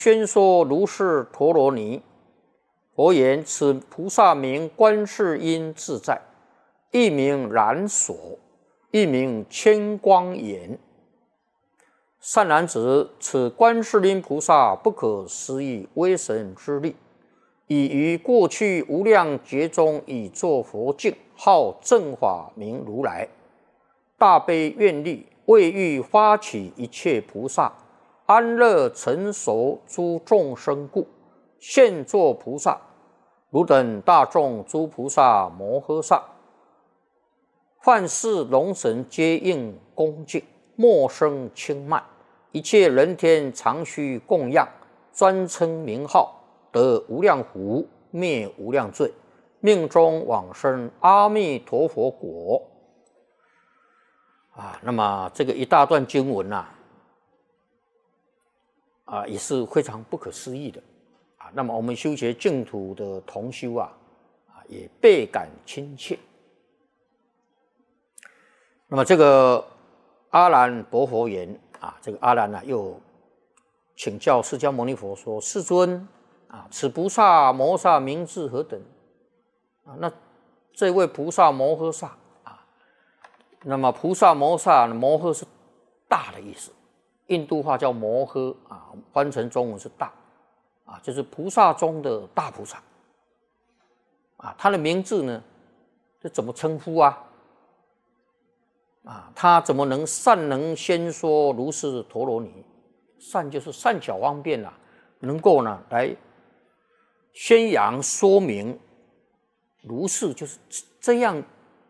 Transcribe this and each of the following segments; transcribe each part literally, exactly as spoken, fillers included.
宣说如是陀罗尼。佛言：此菩萨名观世音自在，一名然所，一名千光眼。善男子，此观世音菩萨不可思议威神之力，已于过去无量劫中以作佛境，号正法明如来。大悲愿力，为欲发起一切菩萨安乐成熟诸众生故，现作菩萨。汝等大众诸菩萨摩诃萨，凡是龙神皆应恭敬，莫生轻慢。一切人天常须供养，专称名号，得无量福，灭无量罪，命中往生阿弥陀佛果。啊，那么这个一大段经文啊，啊也是非常不可思议的啊。那么我们修学净土的同修啊，啊也倍感亲切。那么这个阿难薄佛言啊，这个阿难啊又请教释迦牟尼佛说：“世尊啊，此菩萨摩诃萨名字何等？”啊，那这位菩萨摩诃萨。那么菩萨摩诃萨，摩诃是大的意思，印度话叫摩诃啊，翻成中文是大啊，就是菩萨中的大菩萨啊。他的名字呢，这怎么称呼啊？啊，他怎么能善能先说如是陀罗尼？善就是善巧方便啊，能够呢来宣扬说明如是就是这样。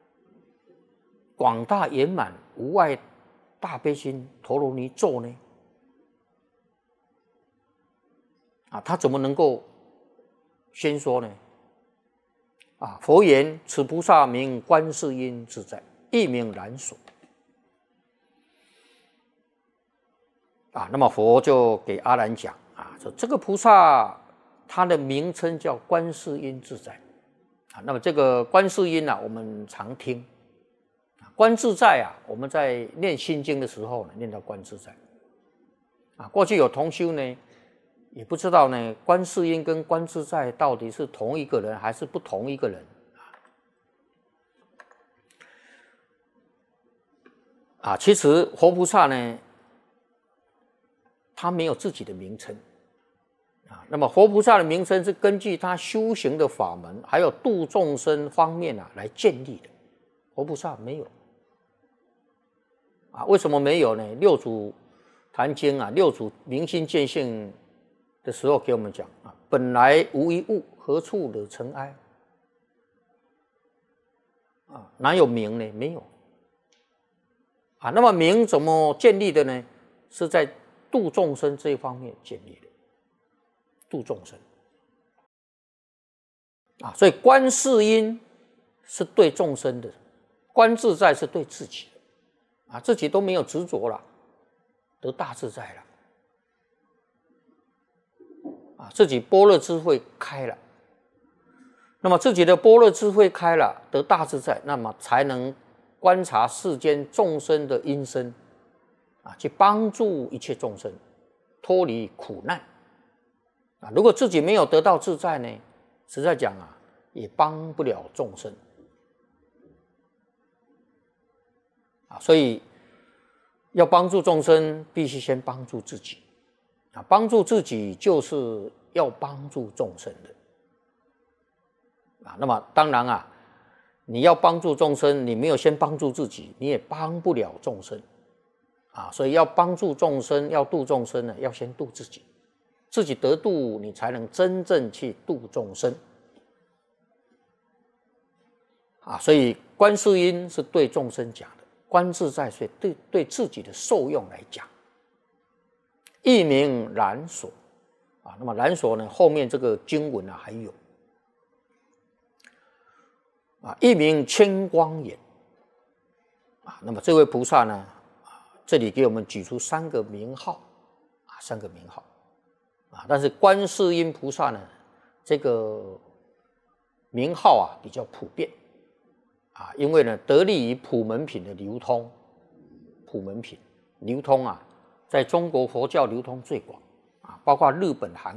广大圆满无碍大悲心陀罗尼咒呢？啊，他怎么能够先说呢？啊，佛言：此菩萨名观世音自在，一名然所。啊，那么佛就给阿难讲啊，说这个菩萨他的名称叫观世音自在。啊，那么这个观世音啊，我们常听。观自在啊，我们在念心经的时候呢，念到观自在啊。过去有同修呢，也不知道呢，观世音跟观自在到底是同一个人还是不同一个人啊？其实活菩萨呢，他没有自己的名称啊。那么活菩萨的名称是根据他修行的法门，还有度众生方面啊来建立的。活菩萨没有。啊，为什么没有呢？六祖坛经啊，六祖明心见性的时候给我们讲啊，本来无一物，何处惹尘埃？啊，哪有名呢？没有。啊，那么名怎么建立的呢？是在度众生这一方面建立的，度众生。啊，所以观世音是对众生的，观自在是对自己的。啊，自己都没有执着了，得大自在了。啊，自己般若智慧开了，那么自己的般若智慧开了，得大自在，那么才能观察世间众生的因身，啊，去帮助一切众生脱离苦难。啊，如果自己没有得到自在呢，实在讲啊，也帮不了众生。啊，所以要帮助众生，必须先帮助自己。啊，帮助自己就是要帮助众生的。啊，那么当然啊，你要帮助众生，你没有先帮助自己，你也帮不了众生。啊，所以要帮助众生，要度众生呢，要先度自己，自己得度，你才能真正去度众生。啊，所以观世音是对众生讲的。观自在，所以对对自己的受用来讲，一名然所啊。那么然所呢，后面这个经文啊还有啊，一名千光眼啊。那么这位菩萨呢，啊，这里给我们举出三个名号啊，三个名号啊。但是观世音菩萨呢，这个名号啊比较普遍。啊，因为呢，得利于普门品的流通，普门品流通啊，在中国佛教流通最广啊，包括日本、韩